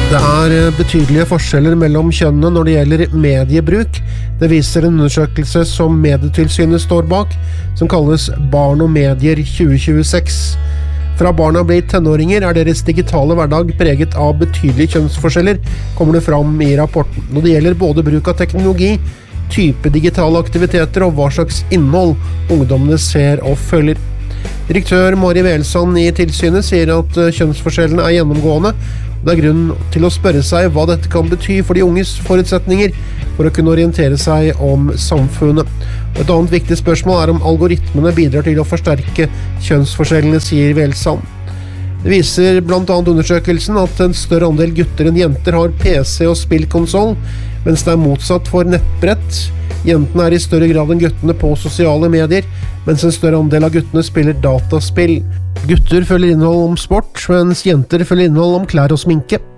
Det betydelige forskjeller mellom kjønnene når det gjelder mediebruk. Det viser en undersøkelse som Medietilsynet står bak, som kalles Barn og medier 2026. Fra barna blir tenåringer deres digitale hverdag preget av betydelige kjønnsforskjeller, kommer det fram i rapporten. Når det gjelder både bruk av teknologi, type digitale aktiviteter og hva slags innhold ungdommene ser og følger. Direktør Mari Welsand i tilsynet sier at kjønnsforskjellene gjennomgående. Det grunn til å spørre seg hva dette kan bety for de unges forutsetninger for å kunne orientere seg om samfunnet. Et annet viktig spørsmål om algoritmene bidrar til å forsterke kjønnsforskjellene, sier Welsand. Det viser blant annet undersøkelsen at en større andel gutter enn jenter har PC og spillkonsol, mens det motsatt for nettbrett. Jentene i større grad enn guttene på sosiale medier, mens en større andel av guttene spiller dataspill. Gutter følger innhold om sport, mens jenter følger innhold om klær og sminke.